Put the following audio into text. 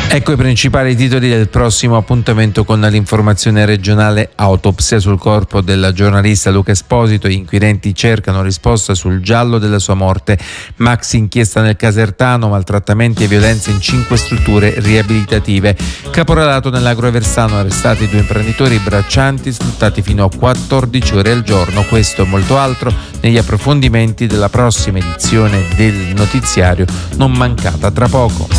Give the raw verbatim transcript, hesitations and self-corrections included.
Ecco i principali titoli del prossimo appuntamento con l'informazione regionale. Autopsia sul corpo del giornalista Luca Esposito. Gli inquirenti cercano risposta sul giallo della sua morte. Maxi inchiesta nel Casertano, maltrattamenti e violenze in cinque strutture riabilitative. Caporalato nell'Agro Aversano, arrestati due imprenditori braccianti sfruttati fino a quattordici ore al giorno. Questo e molto altro negli approfondimenti della prossima edizione del notiziario, non mancata tra poco.